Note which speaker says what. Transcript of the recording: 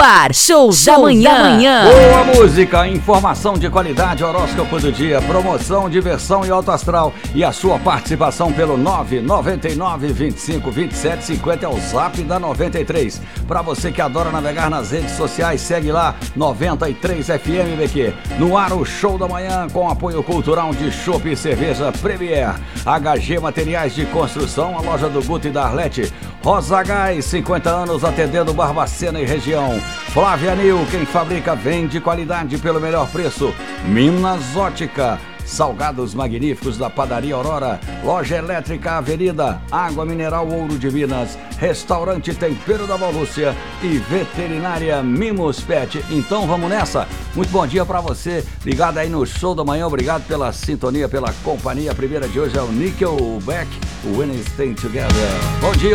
Speaker 1: ar, Show da Manhã.
Speaker 2: Boa música, informação de qualidade, horóscopo do dia, promoção, diversão e alto astral. E a sua participação pelo 999-25-27-50 é o zap da 93. Para você que adora navegar nas redes sociais, segue lá 93 FM BQ. No ar o Show da Manhã com apoio cultural de Chopp e Cerveja Premier. HG Materiais de Construção, a loja do Guto e da Arlete. Rosa Gás, 50 anos atendendo Barbacena e região. Flávia Nil, quem fabrica vende qualidade pelo melhor preço. Minas Ótica, salgados magníficos da Padaria Aurora. Loja Elétrica Avenida, Água Mineral Ouro de Minas. Restaurante Tempero da Valúcia e Veterinária Mimos Pet. Então vamos nessa. Muito bom dia pra você, ligado aí no Show da Manhã. Obrigado pela sintonia, pela companhia. A primeira de hoje é o Nickelback, When We Stay Together. Bom dia.